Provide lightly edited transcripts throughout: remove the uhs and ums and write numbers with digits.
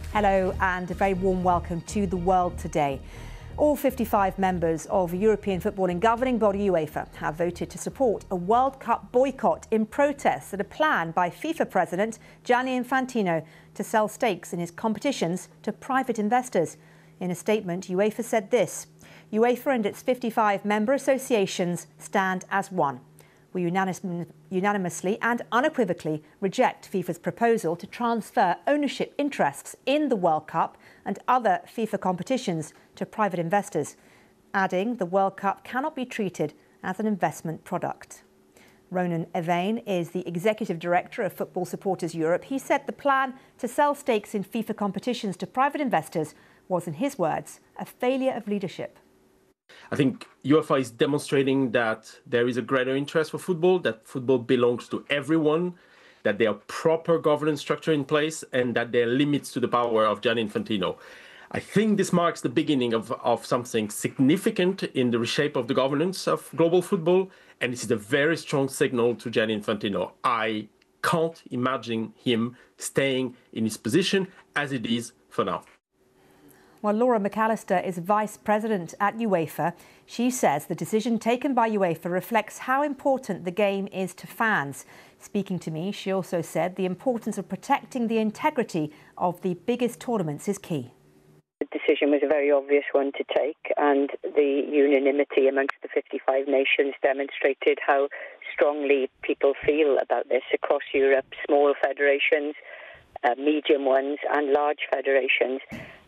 Hello and a very warm welcome to The World Today. All 55 members of the European footballing governing body UEFA have voted to support a World Cup boycott in protest at a plan by FIFA President Gianni Infantino to sell stakes in his competitions to private investors. In a statement, UEFA said this: UEFA and its 55 member associations stand as one. We unanimously and unequivocally reject FIFA's proposal to transfer ownership interests in the World Cup and other FIFA competitions to private investors, adding the World Cup cannot be treated as an investment product. Ronan Evane is the Executive Director of Football Supporters Europe. He said the plan to sell stakes in FIFA competitions to private investors was, in his words, a failure of leadership. I think UEFA is demonstrating that there is a greater interest for football, that football belongs to everyone, that there are proper governance structure in place, and that there are limits to the power of Gianni Infantino. I think this marks the beginning of something significant in the reshape of the governance of global football, and this is a very strong signal to Gianni Infantino. I can't imagine him staying in his position as it is for now. Well, Laura McAllister is Vice President at UEFA. She says the decision taken by UEFA reflects how important the game is to fans. Speaking to me, she also said the importance of protecting the integrity of the biggest tournaments is key. The decision was a very obvious one to take, and the unanimity amongst the 55 nations demonstrated how strongly people feel about this across Europe, small federations, medium ones and large federations.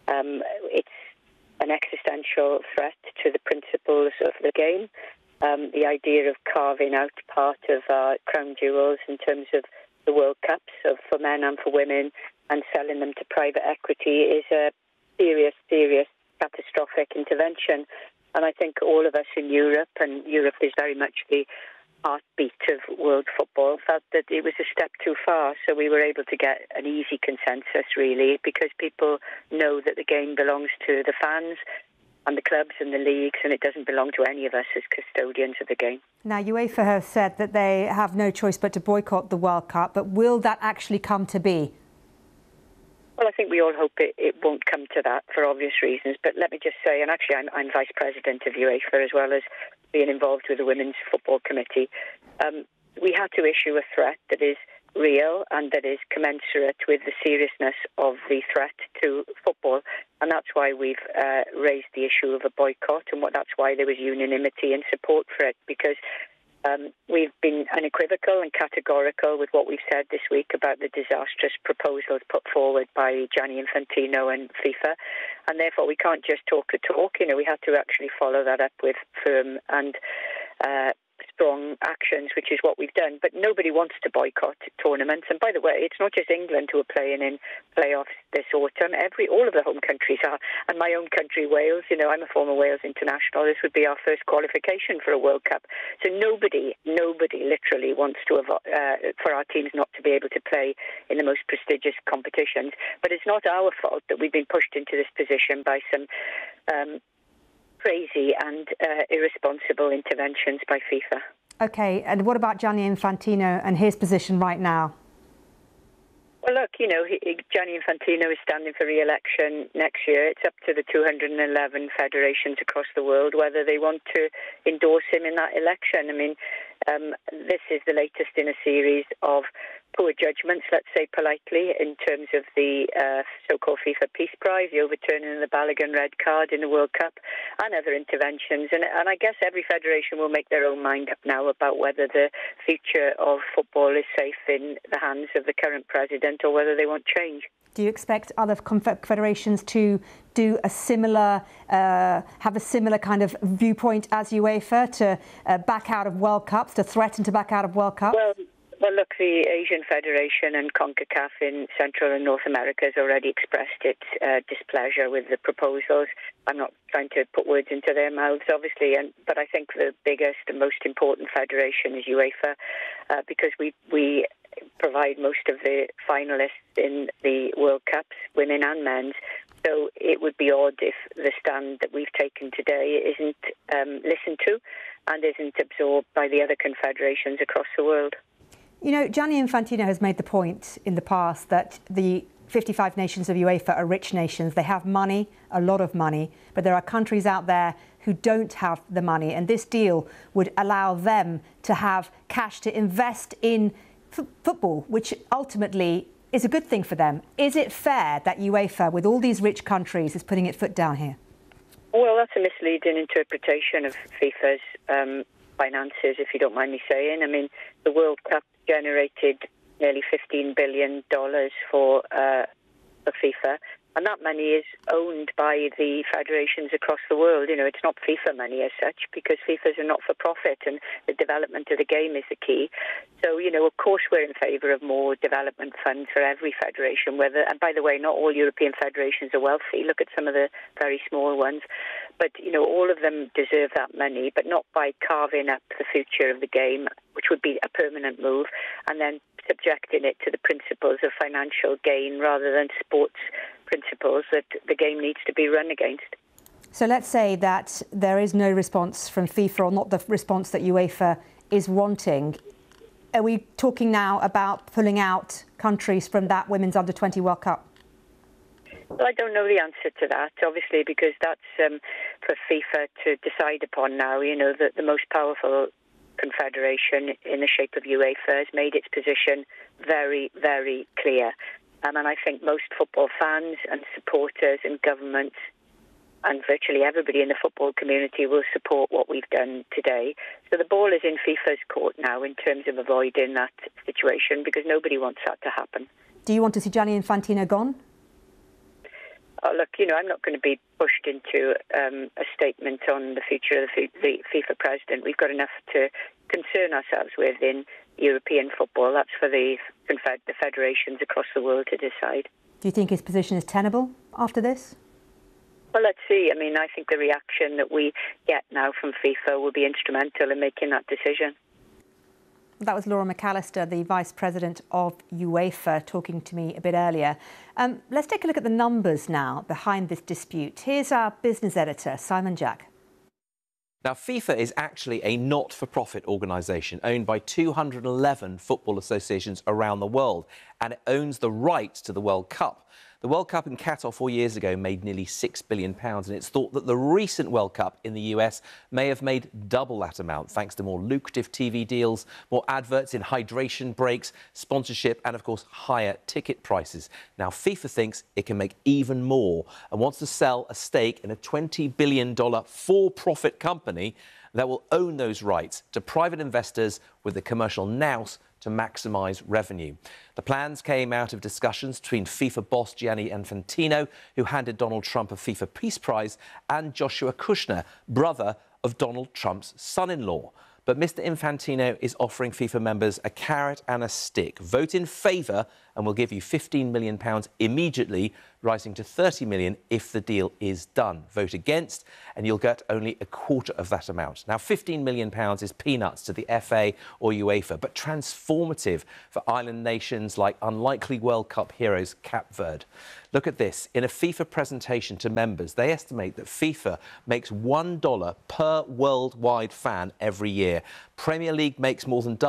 It's an existential threat to the principles of the game. The idea of carving out part of our crown jewels in terms of the World Cups for men and for women and selling them to private equity is a serious, catastrophic intervention. And I think all of us in Europe, and Europe is very much the heartbeat of world football, felt that it was a step too far. So we were able to get an easy consensus, really, because people know that the game belongs to the fans and the clubs and the leagues, and it doesn't belong to any of us as custodians of the game. Now, UEFA have said that they have no choice but to boycott the World Cup, but will that actually come to be? Well, I think we all hope it won't come to that for obvious reasons. But let me just say, and actually I'm Vice President of UEFA as well as being involved with the Women's Football Committee. We had to issue a threat that is real and that is commensurate with the seriousness of the threat to football. And that's why we've raised the issue of a boycott, and that's why there was unanimity and support for it, because we've been unequivocal and categorical with what we've said this week about the disastrous proposals put forward by Gianni Infantino and FIFA, and therefore we can't just talk the talk. We have to actually follow that up with firm and strong actions, which is what we've done. But nobody wants to boycott tournaments. And by the way, it's not just England who are playing in playoffs this autumn. All of the home countries are. And my own country, Wales, I'm a former Wales international. This would be our first qualification for a World Cup. So nobody literally wants to for our teams not to be able to play in the most prestigious competitions. But it's not our fault that we've been pushed into this position by some crazy and irresponsible interventions by FIFA. OK, and what about Gianni Infantino and his position right now? Well, look, Gianni Infantino is standing for re-election next year. It's up to the 211 federations across the world whether they want to endorse him in that election. I mean, this is the latest in a series of poor judgments, let's say politely, in terms of the so-called FIFA Peace Prize, the overturning of the Balogun red card in the World Cup, and other interventions. And I guess every federation will make their own mind up now about whether the future of football is safe in the hands of the current president or whether they want change. Do you expect other confederations to do a similar, have a similar kind of viewpoint as UEFA, to back out of World Cups, to threaten to back out of World Cups? Well, look, the Asian Federation and CONCACAF in Central and North America has already expressed its displeasure with the proposals. I'm not trying to put words into their mouths, obviously, but I think the biggest and most important federation is UEFA, because we provide most of the finalists in the World Cups, women and men's. So it would be odd if the stand that we've taken today isn't listened to and isn't absorbed by the other confederations across the world. Gianni Infantino has made the point in the past that the 55 nations of UEFA are rich nations. They have money, a lot of money, but there are countries out there who don't have the money. And this deal would allow them to have cash to invest in football, which ultimately is a good thing for them. Is it fair that UEFA, with all these rich countries, is putting its foot down here? Well, that's a misleading interpretation of FIFA's finances, if you don't mind me saying. I mean, the World Cup generated nearly $15 billion for FIFA, and that money is owned by the federations across the world. You know, it's not FIFA money as such, because FIFA's a not-for-profit, and the development of the game is the key. So, you know, of course we're in favour of more development funds for every federation. And by the way, not all European federations are wealthy. Look at some of the very small ones. But, you know, all of them deserve that money, but not by carving up the future of the game, which would be a permanent move, and then subjecting it to the principles of financial gain rather than sports principles that the game needs to be run against. So let's say that there is no response from FIFA, or not the response that UEFA is wanting. Are we talking now about pulling out countries from that Women's Under-20 World Cup? Well, I don't know the answer to that, obviously, because that's for FIFA to decide upon now. You know, that the most powerful confederation in the shape of UEFA has made its position very, very clear. And I think most football fans and supporters and governments and virtually everybody in the football community will support what we've done today. So the ball is in FIFA's court now in terms of avoiding that situation, because nobody wants that to happen. Do you want to see Gianni Infantino gone? Oh, look, you know, I'm not going to be pushed into a statement on the future of the FIFA president. We've got enough to concern ourselves with in European football. That's for the federations across the world to decide. Do you think his position is tenable after this? Well, let's see. I mean, I think the reaction that we get now from FIFA will be instrumental in making that decision. That was Laura McAllister, the Vice President of UEFA, talking to me a bit earlier. Let's take a look at the numbers now behind this dispute. Here's our business editor, Simon Jack. Now, FIFA is actually a not-for-profit organisation owned by 211 football associations around the world, and it owns the rights to the World Cup. The World Cup in Qatar 4 years ago made nearly £6 billion, and it's thought that the recent World Cup in the US may have made double that amount, thanks to more lucrative TV deals, more adverts in hydration breaks, sponsorship, and, of course, higher ticket prices. Now, FIFA thinks it can make even more and wants to sell a stake in a $20 billion for-profit company that will own those rights to private investors with the commercial nous to maximise revenue. The plans came out of discussions between FIFA boss Gianni Infantino, who handed Donald Trump a FIFA Peace Prize, and Joshua Kushner, brother of Donald Trump's son-in-law. But Mr. Infantino is offering FIFA members a carrot and a stick. Vote in favour and we'll give you £15 million immediately, rising to £30 million if the deal is done. Vote against and you'll get only a quarter of that amount. Now, £15 million is peanuts to the FA or UEFA, but transformative for island nations like unlikely World Cup heroes Cape Verde. Look at this. In a FIFA presentation to members, they estimate that FIFA makes $1 per worldwide fan every year. Premier League makes more than double